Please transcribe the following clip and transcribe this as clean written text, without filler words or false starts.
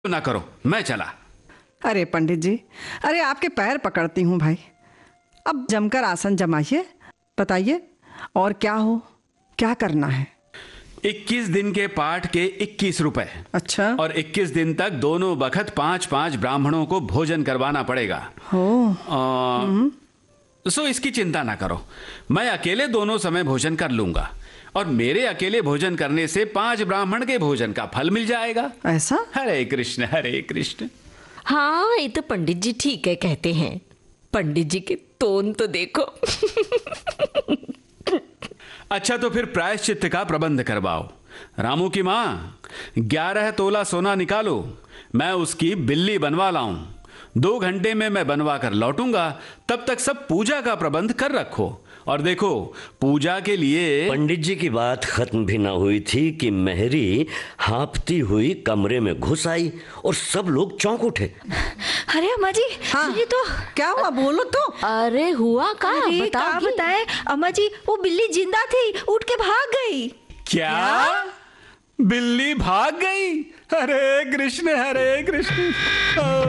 ना करो, मैं चला। अरे पंडित जी, अरे आपके पैर पकड़ती हूँ भाई, अब जमकर आसन जमाइए, बताइए और क्या करना है। 21 दिन के पाठ के 21 रुपए। अच्छा। और 21 दिन तक दोनों बखत 5-5 ब्राह्मणों को भोजन करवाना पड़ेगा। सो इसकी चिंता ना करो, मैं अकेले दोनों समय भोजन कर लूंगा और मेरे अकेले भोजन करने से 5 ब्राह्मण के भोजन का फल मिल जाएगा। ऐसा? हरे कृष्ण हरे कृष्ण। हाँ, ये तो पंडित जी ठीक है कहते हैं। पंडित जी के टोन तो देखो। अच्छा, तो फिर प्रायश्चित्त का प्रबंध करवाओ। रामू की माँ, 11 तोला सोना निकालो, मैं उसकी बिल्ली बनवा लाऊं। 2 घंटे में मैं बनवा कर लौटूंगा, तब तक सब पूजा का प्रबंध कर रखो। और देखो, पूजा के लिए। पंडित जी की बात खत्म भी ना हुई थी कि मेहरी हाँफती हुई कमरे में घुस आई और सब लोग चौंक उठे। अरे अम्मा जी, हाँ, ये तो क्या हुआ, बोलो तो। अरे हुआ का बताए अम्मा जी, वो बिल्ली जिंदा थी, उठ के भाग गई। क्या? बिल्ली भाग गई? हरे कृष्ण हरे कृष्ण।